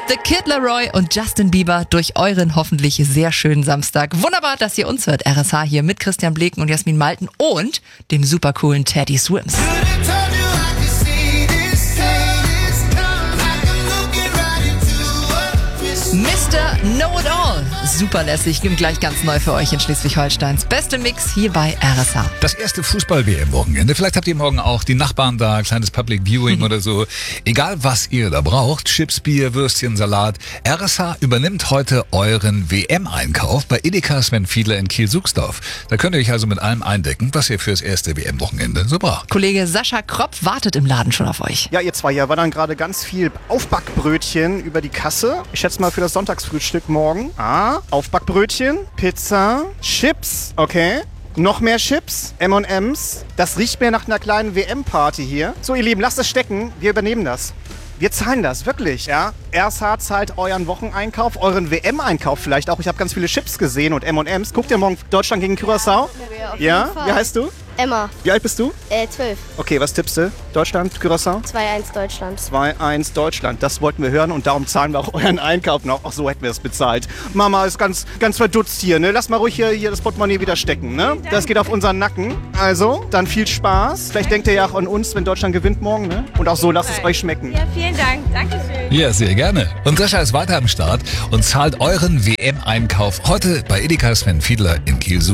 The Kid Laroi und Justin Bieber durch euren hoffentlich sehr schönen Samstag. Wunderbar, dass ihr uns hört. RSH hier mit Christian Bleken und Jasmin Malten und dem super coolen Teddy Swims. Mr. Know-It-All. Super lässig, gibt gleich ganz neu für euch in Schleswig-Holsteins beste Mix hier bei RSH. Das erste Fußball-WM-Wochenende. Vielleicht habt ihr morgen auch die Nachbarn da, kleines Public Viewing oder so. Egal, was ihr da braucht, Chips, Bier, Würstchen, Salat. RSH übernimmt heute euren WM-Einkauf bei Edeka Sven Fiedler in Kiel-Suchsdorf. Da könnt ihr euch also mit allem eindecken, was ihr fürs erste WM-Wochenende so braucht. Kollege Sascha Kropf wartet im Laden schon auf euch. Ja, ihr zwei, hier war dann gerade ganz viel Aufbackbrötchen über die Kasse. Ich schätze mal für das Sonntagsfrühstück morgen. Aufbackbrötchen, Pizza, Chips, okay. Noch mehr Chips, M&M's. Das riecht mir nach einer kleinen WM-Party hier. So, ihr Lieben, lasst es stecken. Wir übernehmen das. Wir zahlen das, wirklich, ja. RSH zahlt euren Wocheneinkauf, euren WM-Einkauf vielleicht auch. Ich habe ganz viele Chips gesehen und M&M's. Guckt ihr morgen Deutschland gegen Curaçao? Ja? Wie heißt du? Emma. Wie alt bist du? 12. Okay, was tippst du? Deutschland, Curaçao? 2-1 Deutschland. 2-1 Deutschland. Das wollten wir hören und darum zahlen wir auch euren Einkauf noch. Ach, so hätten wir es bezahlt. Mama ist ganz verdutzt hier, ne? Lass mal ruhig hier das Portemonnaie wieder stecken, ne? Das geht auf unseren Nacken. Also, dann viel Spaß. Vielleicht denkt ihr ja auch an uns, wenn Deutschland gewinnt morgen, ne? Und auch so, lasst es euch schmecken. Ja, vielen Dank. Dankeschön. Ja, sehr gerne. Und Sascha ist weiter am Start und zahlt euren WM-Einkauf heute bei Edeka Sven Fiedler in Kiel.